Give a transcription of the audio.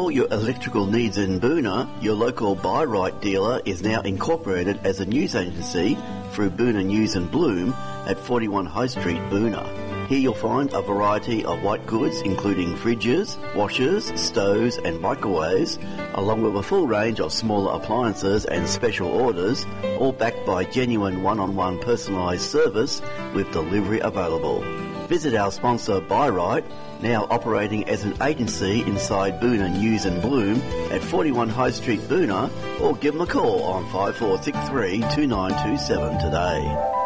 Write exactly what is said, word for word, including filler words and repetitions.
all your electrical needs in Boona, your local Buy Right dealer is now incorporated as a news agency through Boona News and Bloom at forty-one High Street, Boona. Here you'll find a variety of white goods including fridges, washers, stoves and microwaves, along with a full range of smaller appliances and special orders, all backed by genuine one-on-one personalised service with delivery available. Visit our sponsor Buy Right, now operating as an agency inside Boona News and Bloom at forty-one High Street, Boona, or give them a call on five four six three, two nine two seven today.